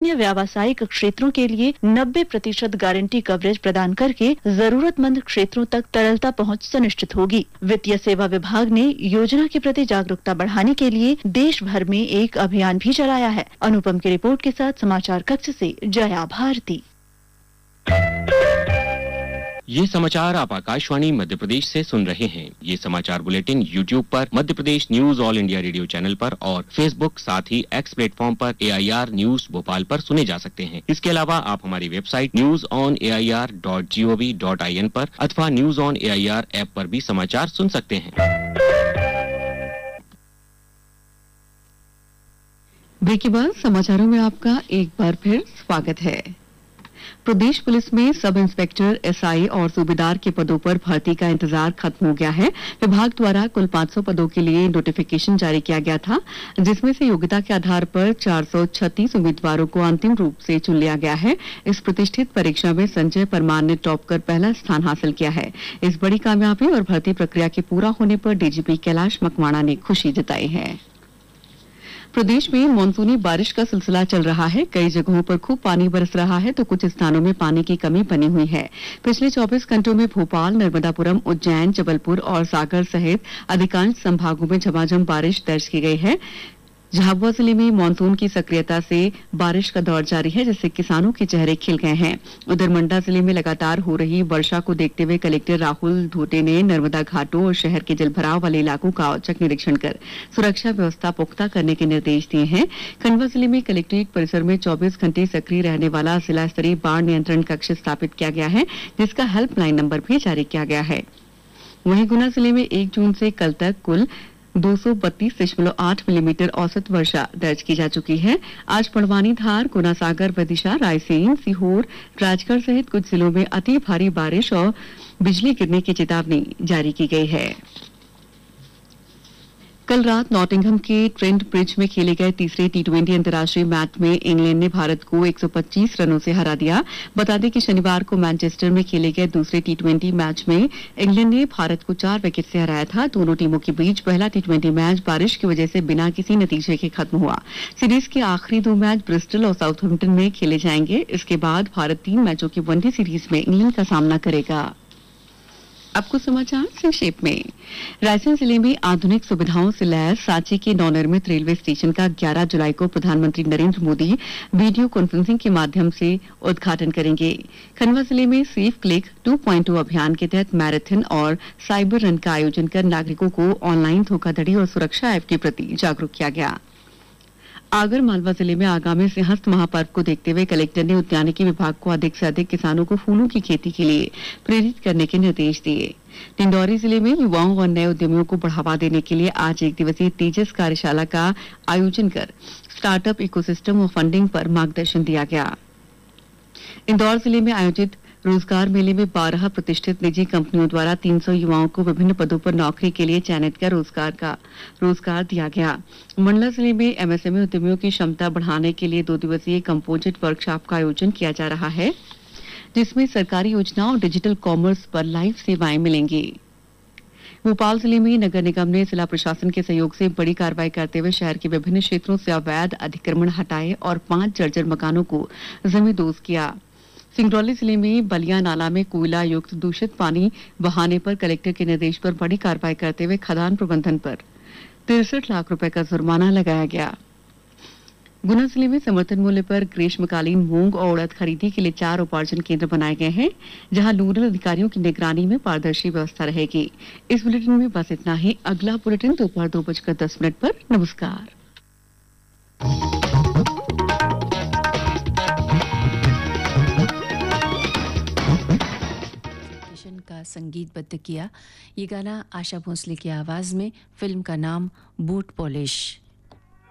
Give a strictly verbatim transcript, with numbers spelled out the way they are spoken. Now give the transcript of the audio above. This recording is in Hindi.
अन्य व्यावसायिक क्षेत्रों के लिए नब्बे प्रतिशत गारंटी कवरेज प्रदान करके जरूरतमंद क्षेत्रों तक तरलता पहुंच सुनिश्चित होगी। वित्तीय सेवा विभाग ने योजना के प्रति जागरूकता बढ़ाने के लिए देश भर में एक अभियान भी चलाया है। अनुपम की रिपोर्ट के साथ समाचार कक्ष से जया भारती। ये समाचार आप आकाशवाणी मध्य प्रदेश से सुन रहे हैं। ये समाचार बुलेटिन यूट्यूब पर Madhya Pradesh news all India radio channel पर और फेसबुक साथ ही एक्स प्लेटफॉर्म पर ए आई आर न्यूज भोपाल पर सुने जा सकते हैं। इसके अलावा आप हमारी website news on A I R dot G O V dot I N पर अथवा news on A I R app पर भी समाचार सुन सकते हैं। ब्रेक के बाद समाचारों में आपका एक बार फिर स्वागत है। प्रदेश पुलिस में सब इंस्पेक्टर, एस आई और सूबेदार के पदों पर भर्ती का इंतजार खत्म हो गया है। विभाग द्वारा कुल पाँच सौ पदों के लिए नोटिफिकेशन जारी किया गया था, जिसमें से योग्यता के आधार पर चार सौ छत्तीस उम्मीदवारों को अंतिम रूप से चुन लिया गया है। इस प्रतिष्ठित परीक्षा में संजय परमार ने टॉप कर पहला स्थान हासिल किया है। इस बड़ी कामयाबी और भर्ती प्रक्रिया के पूरा होने पर डीजीपी कैलाश मकवाणा ने खुशी जताई है। प्रदेश में मानसूनी बारिश का सिलसिला चल रहा है। कई जगहों पर खूब पानी बरस रहा है तो कुछ स्थानों में पानी की कमी बनी हुई है। पिछले चौबीस घंटों में भोपाल, नर्मदापुरम, उज्जैन, जबलपुर और सागर सहित अधिकांश संभागों में झमाझम बारिश दर्ज की गई है। झाबुआ जिले में मानसून की सक्रियता से बारिश का दौर जारी है, जिससे किसानों के चेहरे खिल गए हैं। उधर मंडला जिले में लगातार हो रही वर्षा को देखते हुए कलेक्टर राहुल धोटे ने नर्मदा घाटों और शहर के जलभराव वाले इलाकों का औचक निरीक्षण कर सुरक्षा व्यवस्था पुख्ता करने के निर्देश दिए हैं। खंडवा जिले में कलेक्ट्रेट परिसर में चौबीस घंटे सक्रिय रहने वाला जिला स्तरीय बाढ़ नियंत्रण कक्ष स्थापित किया गया है, जिसका हेल्पलाइन नंबर भी जारी किया गया है। वहीं गुना जिले में एक जून से कल तक कुल दो सौ बत्तीस दशमलव आठ मिलीमीटर औसत वर्षा दर्ज की जा चुकी है। आज पड़वानी, धार, गुना, सागर, विदिशा, रायसेन, सीहोर, राजगढ़ सहित कुछ जिलों में अति भारी बारिश और बिजली गिरने की चेतावनी जारी की गई है। कल रात नॉटिंघम के ट्रेंट ब्रिज में खेले गए तीसरे टी ट्वेंटी अंतर्राष्ट्रीय मैच में इंग्लैंड ने भारत को एक सौ पच्चीस रनों से हरा दिया। बता दें कि शनिवार को मैनचेस्टर में खेले गए दूसरे टी ट्वेंटी मैच में इंग्लैंड ने भारत को चार विकेट से हराया था। दोनों टीमों के बीच पहला टी ट्वेंटी मैच बारिश की वजह से बिना किसी नतीजे के खत्म हुआ। सीरीज के आखिरी दो मैच ब्रिस्टल और साउथहैम्पटन में खेले जाएंगे। इसके बाद भारत तीन मैचों की वनडे सीरीज में इंग्लैंड का सामना करेगा। अब कुछ समाचार संक्षेप में। रायसेन जिले में आधुनिक सुविधाओं से लैस सांची के नवनिर्मित रेलवे स्टेशन का ग्यारह जुलाई को प्रधानमंत्री नरेंद्र मोदी वीडियो कॉन्फ्रेंसिंग के माध्यम से उद्घाटन करेंगे। खंडवा जिले में सेफ क्लिक टू पॉइंट ओ अभियान के तहत मैराथन और साइबर रन का आयोजन कर नागरिकों को ऑनलाइन धोखाधड़ी और सुरक्षा ऐप के प्रति जागरूक किया गया। आगर मालवा जिले में आगामी सिंहस्थ महापर्व को देखते हुए कलेक्टर ने उद्यानिकी विभाग को अधिक से अधिक किसानों को फूलों की खेती के लिए प्रेरित करने के निर्देश दिए। डिंडौरी जिले में युवाओं और नए उद्यमियों को बढ़ावा देने के लिए आज एक दिवसीय तेजस कार्यशाला का आयोजन कर स्टार्टअप इकोसिस्टम और फंडिंग पर मार्गदर्शन दिया गया। इंदौर जिले में आयोजित रोजगार मेले में बारह प्रतिष्ठित निजी कंपनियों द्वारा तीन सौ युवाओं को विभिन्न पदों पर नौकरी के लिए चयनित कर रोजगार का रोजगार दिया गया। मंडला जिले में एम एस एम ई उद्यमियों की क्षमता बढ़ाने के लिए दो दिवसीय कंपोजिट वर्कशॉप का आयोजन किया जा रहा है, जिसमें सरकारी योजनाओं और डिजिटल कॉमर्स पर लाइव सेवाएं मिलेंगी। भोपाल जिले में नगर निगम ने जिला प्रशासन के सहयोग से बड़ी कार्रवाई करते हुए शहर के विभिन्न क्षेत्रों से अवैध अतिक्रमण हटाए और पांच जर्जर मकानों को जमींदोज किया। सिंगरौली जिले में बलिया नाला में कोयला युक्त दूषित पानी बहाने पर कलेक्टर के निर्देश पर बड़ी कार्रवाई करते हुए खदान प्रबंधन पर तिरसठ लाख रुपए का जुर्माना लगाया गया। गुना जिले में समर्थन मूल्य पर ग्रीष्मकालीन मूंग और उड़द खरीदी के लिए चार उपार्जन केंद्र बनाए गए हैं, जहां नोडल अधिकारियों की निगरानी में पारदर्शी व्यवस्था रहेगी। इस बुलेटिन में बस इतना ही। अगला बुलेटिन दोपहर दो बजकर दस मिनट पर। नमस्कार। का संगीतबद्ध किया। ये गाना आशा भोसले की आवाज में। फिल्म का नाम बूट पॉलिश।